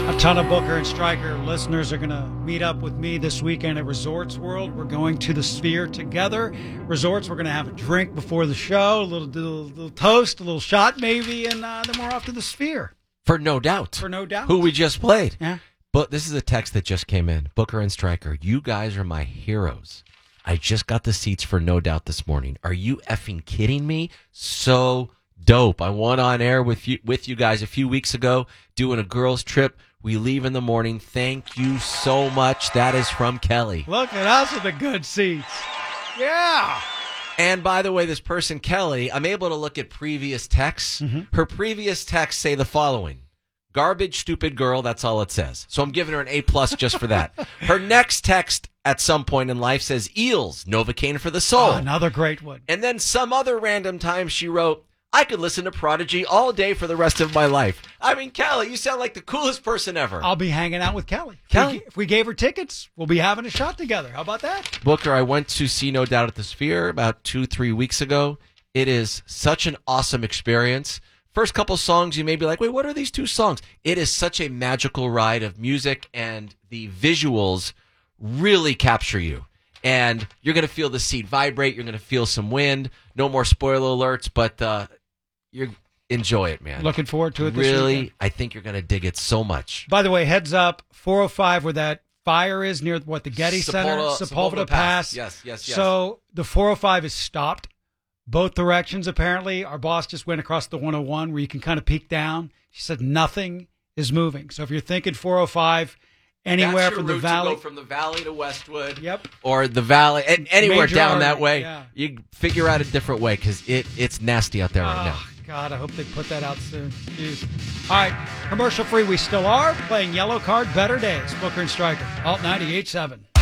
A ton of Booker and Stryker listeners are going to meet up with me this weekend at Resorts World. We're going to the Sphere together. Resorts, we're going to have a drink before the show, a little toast, a little shot maybe, and then we're off to the Sphere. For No Doubt. For No Doubt. Who we just played. Yeah. But this is a text that just came in. Booker and Stryker, you guys are my heroes. I just got the seats for No Doubt this morning. Are you effing kidding me? So dope. I went on air with you guys a few weeks ago doing a girls trip. We leave in the morning. Thank you so much. That is from Kelly. Look at us with the good seats. Yeah. And by the way, this person, Kelly, I'm able to look at previous texts. Mm-hmm. Her previous texts say the following. Garbage, stupid girl, that's all it says. So I'm giving her an A+ just for that. Her next text at some point in life says eels, Novocaine for the soul. Oh, another great one. And then some other random time she wrote, I could listen to Prodigy all day for the rest of my life. I mean, Kelly, you sound like the coolest person ever. I'll be hanging out with Kelly. Kelly? If we gave her tickets, we'll be having a shot together. How about that? Booker, I went to see No Doubt at the Sphere about 2-3 weeks ago. It is such an awesome experience. First couple songs, you may be like, wait, what are these two songs? It is such a magical ride of music, and the visuals really capture you. And you're going to feel the seat vibrate. You're going to feel some wind. No more spoiler alerts, but you enjoy it, man. Looking forward to it this Really, weekend. I think you're going to dig it so much. By the way, heads up, 405 where that fire is near the Getty Center, Sepulveda Pass. Yes. So the 405 is stopped. Both directions, apparently. Our boss just went across the 101 where you can kind of peek down. She said nothing is moving. So if you're thinking 405 anywhere from the valley. To go from the valley to Westwood. Yep. Or the valley, anywhere Major down artery, that way. yeah. You figure out a different way because it's nasty out there right now. God, I hope they put that out soon. Jeez. All right, commercial free we still are. Playing Yellow Card, Better Days. Booker and Stryker, Alt 98.7.